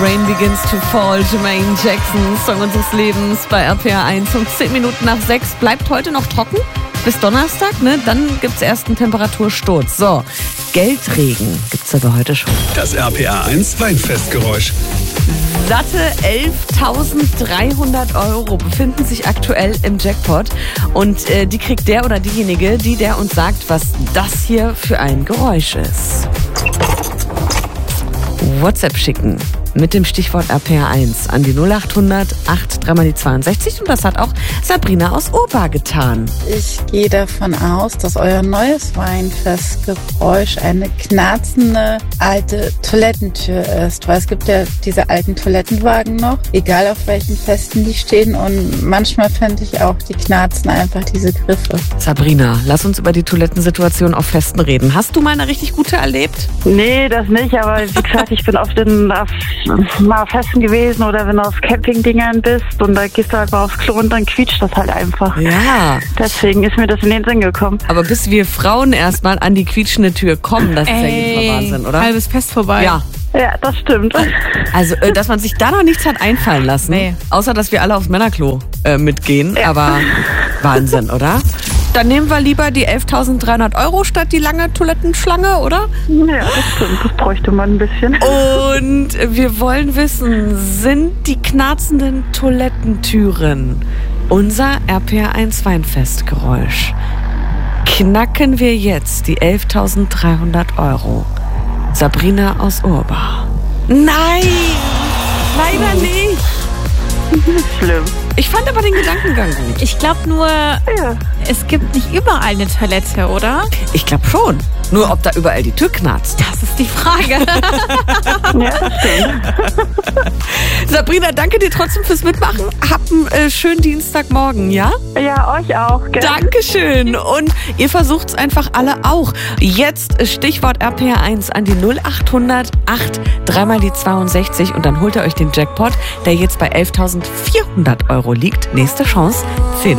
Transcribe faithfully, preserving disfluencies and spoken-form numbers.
Rain Begins to Fall, Jermaine Jackson, Song unseres Lebens bei R P R eins. Um zehn Minuten nach sechs. Bleibt heute noch trocken bis Donnerstag, ne? Dann gibt's erst einen Temperatursturz. So, Geldregen gibt's aber heute schon. Das R P R eins Weinfestgeräusch. Satte elftausenddreihundert Euro befinden sich aktuell im Jackpot. Und äh, die kriegt der oder diejenige, die der uns sagt, was das hier für ein Geräusch ist. WhatsApp schicken mit dem Stichwort R P R eins an die null achthundert acht drei mal die zweiundsechzig. Und das hat auch Sabrina aus Urba getan. Ich gehe davon aus, dass euer neues Weinfestgeräusch eine knarzende alte Toilettentür ist. Weil es gibt ja diese alten Toilettenwagen noch, egal auf welchen Festen die stehen. Und manchmal fände ich auch, die knarzen einfach diese Griffe. Sabrina, lass uns über die Toilettensituation auf Festen reden. Hast du mal eine richtig gute erlebt? Nee, das nicht, aber wie gesagt, ich bin oft in, auf, mal auf Festen gewesen oder wenn du auf Campingdingern bist und da gehst du halt mal aufs Klo und dann quietscht das halt einfach. Ja. Deswegen ist mir das in den Sinn gekommen. Aber bis wir Frauen erstmal an die quietschende Tür kommen, das ist ja jedes Mal Wahnsinn, oder? Halbes Fest vorbei. Ja. Ja, das stimmt. Also, äh, dass man sich da noch nichts hat einfallen lassen. Nee. Außer, dass wir alle aufs Männerklo äh, mitgehen. Ja. Aber Wahnsinn, oder? Dann nehmen wir lieber die elftausenddreihundert Euro statt die lange Toilettenschlange, oder? Ja, das stimmt. Das bräuchte man ein bisschen. Und wir wollen wissen, sind die knarzenden Toilettentüren unser R P R eins Weinfestgeräusch? Knacken wir jetzt die elftausenddreihundert Euro? Sabrina aus Urba. Nein! Leider nicht! Nicht schlimm. Ich fand aber den Gedankengang gut. Ich glaube nur, Ja. es gibt nicht überall eine Toilette, oder? Ich glaube schon. Nur ob da überall die Tür knarzt. Das ist die Frage. Ja, das stimmt. Sabrina, danke dir trotzdem fürs Mitmachen. Hab einen äh, schönen Dienstagmorgen, ja? Ja, euch auch. Gell? Dankeschön. Und ihr versucht es einfach alle auch. Jetzt Stichwort R P R eins an die null achthundert acht drei mal die zweiundsechzig und dann holt ihr euch den Jackpot, der jetzt bei elftausendvierhundert Euro liegt. Nächste Chance, zehn